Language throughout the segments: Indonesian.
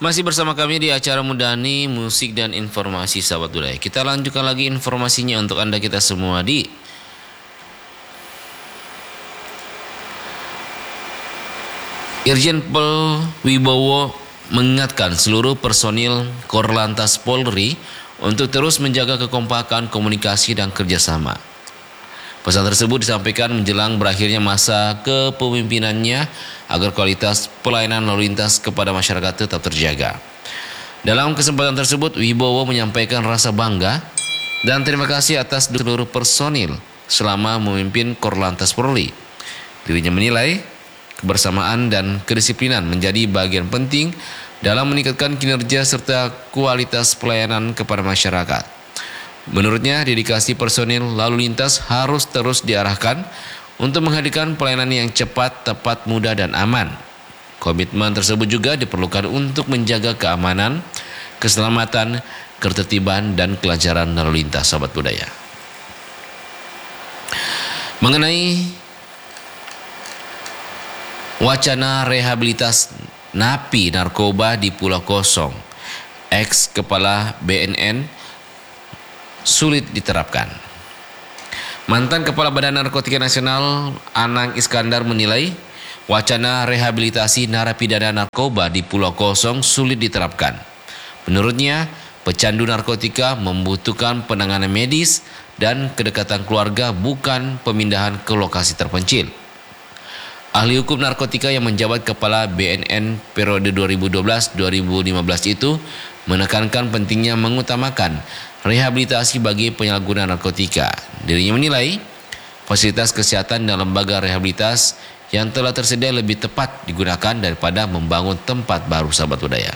Masih bersama kami di acara Mudahni Musik dan Informasi Sahabat Budaya. Kita lanjutkan lagi informasinya untuk Anda kita semua di Irjen Pol Wibowo mengingatkan seluruh personil Korlantas Polri untuk terus menjaga kekompakan komunikasi dan kerjasama. Pesan tersebut disampaikan menjelang berakhirnya masa kepemimpinannya agar kualitas pelayanan lalu lintas kepada masyarakat tetap terjaga. Dalam kesempatan tersebut, Wibowo menyampaikan rasa bangga dan terima kasih atas seluruh personil selama memimpin Korlantas Polri. Dirinya menilai kebersamaan dan kedisiplinan menjadi bagian penting dalam meningkatkan kinerja serta kualitas pelayanan kepada masyarakat. Menurutnya, dedikasi personil lalu lintas harus terus diarahkan untuk menghadirkan pelayanan yang cepat, tepat, mudah, dan aman. Komitmen tersebut juga diperlukan untuk menjaga keamanan, keselamatan, ketertiban, dan kelancaran lalu lintas Sahabat Budaya. Mengenai wacana rehabilitas napi narkoba di Pulau Kosong, ex-kepala BNN sulit diterapkan. Mantan Kepala Badan Narkotika Nasional Anang Iskandar menilai wacana rehabilitasi narapidana narkoba di Pulau Kosong sulit diterapkan. Menurutnya, pecandu narkotika membutuhkan penanganan medis dan kedekatan keluarga, bukan pemindahan ke lokasi terpencil. Ahli hukum narkotika yang menjabat Kepala BNN periode 2012-2015 itu menekankan pentingnya mengutamakan rehabilitasi bagi penyalahguna narkotika. Dirinya menilai fasilitas kesehatan dan lembaga rehabilitas yang telah tersedia lebih tepat digunakan daripada membangun tempat baru Sahabat Budaya.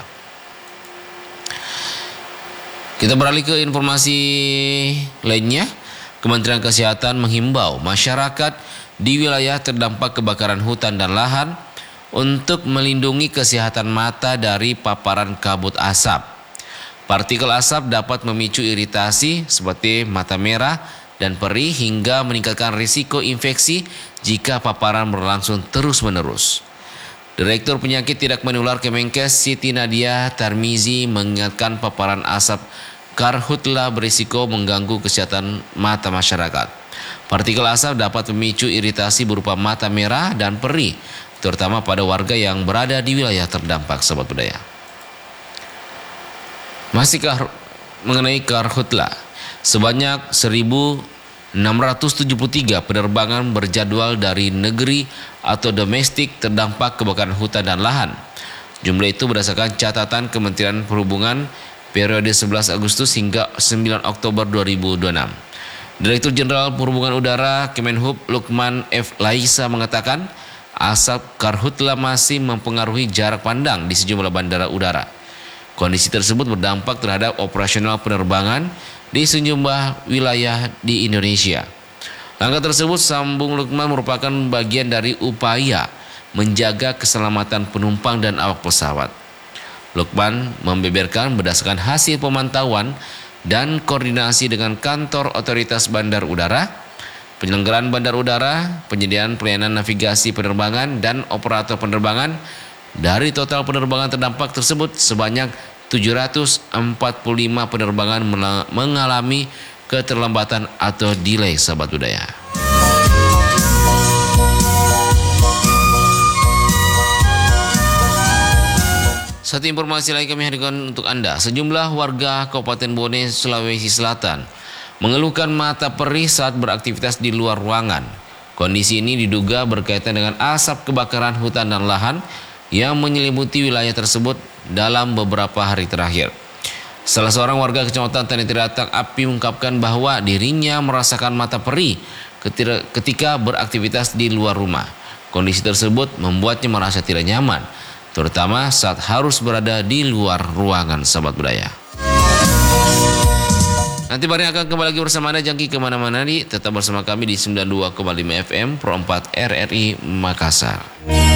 Kita beralih ke informasi lainnya. Kementerian Kesehatan menghimbau masyarakat di wilayah terdampak kebakaran hutan dan lahan untuk melindungi kesehatan mata dari paparan kabut asap. Partikel asap dapat memicu iritasi seperti mata merah dan perih hingga meningkatkan risiko infeksi jika paparan berlangsung terus-menerus. Direktur Penyakit Tidak Menular Kemenkes Siti Nadia Tarmizi mengingatkan paparan asap karhutla berisiko mengganggu kesehatan mata masyarakat. Partikel asap dapat memicu iritasi berupa mata merah dan perih, terutama pada warga yang berada di wilayah terdampak Sahabat Budaya. Masih mengenai karhutla, sebanyak 1.673 penerbangan berjadwal dari negeri atau domestik terdampak kebakaran hutan dan lahan. Jumlah itu berdasarkan catatan Kementerian Perhubungan periode 11 Agustus hingga 9 Oktober 2026. Direktur Jenderal Perhubungan Udara Kemenhub Lukman F. Laisa mengatakan asap karhutla masih mempengaruhi jarak pandang di sejumlah bandara udara. Kondisi tersebut berdampak terhadap operasional penerbangan di sejumlah wilayah di Indonesia. Langkah tersebut, sambung Lukman, merupakan bagian dari upaya menjaga keselamatan penumpang dan awak pesawat. Lukman membeberkan berdasarkan hasil pemantauan dan koordinasi dengan kantor otoritas bandar udara, penyelenggaraan bandar udara, penyediaan pelayanan navigasi penerbangan dan operator penerbangan. Dari total penerbangan terdampak tersebut, sebanyak 745 penerbangan mengalami keterlambatan atau delay Sahabat Budaya. Satu informasi lagi kami hadirkan untuk Anda. Sejumlah warga Kabupaten Bone, Sulawesi Selatan mengeluhkan mata perih saat beraktivitas di luar ruangan. Kondisi ini diduga berkaitan dengan asap kebakaran hutan dan lahan yang menyelimuti wilayah tersebut dalam beberapa hari terakhir. Salah seorang warga Kecamatan Tanitiratang Api mengungkapkan bahwa dirinya merasakan mata perih ketika beraktivitas di luar rumah. Kondisi tersebut membuatnya merasa tidak nyaman, terutama saat harus berada di luar ruangan Sahabat Budaya. Nanti bareng akan kembali lagi bersama Anda, jangki kemana-mana nih. Tetap bersama kami di 92,5 FM Pro 4 RRI Makassar.